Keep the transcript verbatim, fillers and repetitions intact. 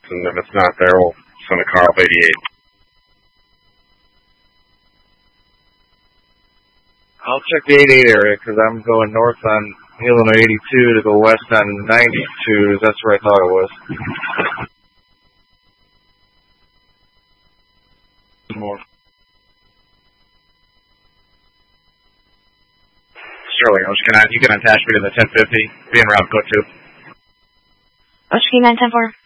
And if it's not there, we'll send a car up eighty-eight. I'll check the eighty-eight area because I'm going north on Illinois eighty-two to go west on ninety-two. That's where I thought it was. More. Sterling, I was gonna, you can attach me to the ten fifty, being around foot two. Oshiki nine ten four.